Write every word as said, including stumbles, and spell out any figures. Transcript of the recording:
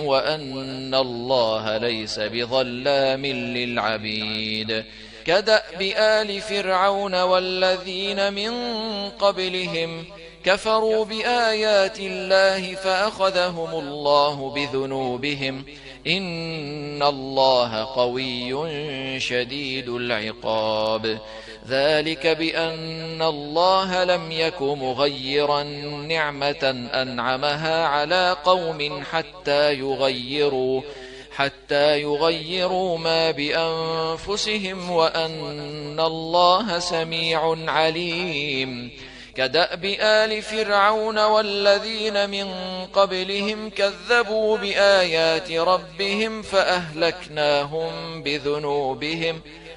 وأن الله ليس بظلام للعبيد. كدأب آل فرعون والذين من قبلهم كفروا بآيات الله فأخذهم الله بذنوبهم إن الله قوي شديد العقاب. ذلك بأن الله لم يك مغيرا نعمة أنعمها على قوم حتى يغيروا حتى يغيروا ما بأنفسهم وأن الله سميع عليم. كدأب آل فرعون والذين من قبلهم كذبوا بآيات ربهم فأهلكناهم بذنوبهم